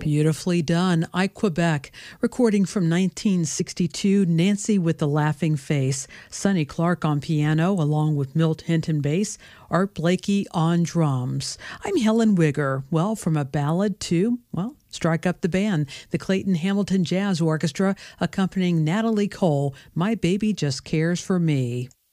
Beautifully done. I Quebec. Recording from 1962, Nancy with the Laughing Face, Sonny Clark on piano, along with Milt Hinton bass, Art Blakey on drums. I'm Helen Wigger. Well, from a ballad to, Strike Up the Band, the Clayton Hamilton Jazz Orchestra accompanying Natalie Cole, My Baby Just Cares for Me.